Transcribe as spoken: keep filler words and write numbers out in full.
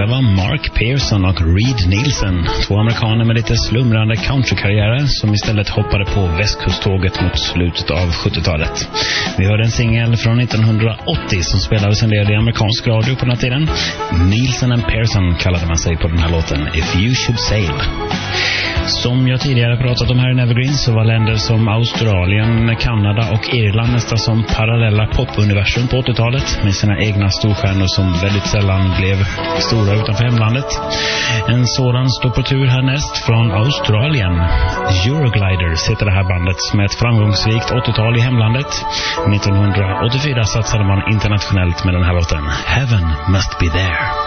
det var Mark Pearson och Reed Nielsen, två amerikaner med lite slumrande countrykarriärer som istället hoppade på västkusttåget mot slutet av sjuttiotalet. Vi hörde en singel från nittonhundraåttio som spelades en del i amerikansk radio på den här tiden. Nielsen and Pearson kallade man sig på den här låten, If You Should Sail. Som jag tidigare pratat om här i Evergreen så var länder som Australien, Kanada och Irland nästan som parallella popuniversum på åttiotalet med sina egna storstjärnor som väldigt sällan blev stora utanför hemlandet. En sådan står på tur härnäst från Australien. Eurogliders heter det här bandet som är ett framgångsrikt åttiotal i hemlandet. nittonhundraåttiofyra satsade man internationellt med den här låten Heaven Must Be There.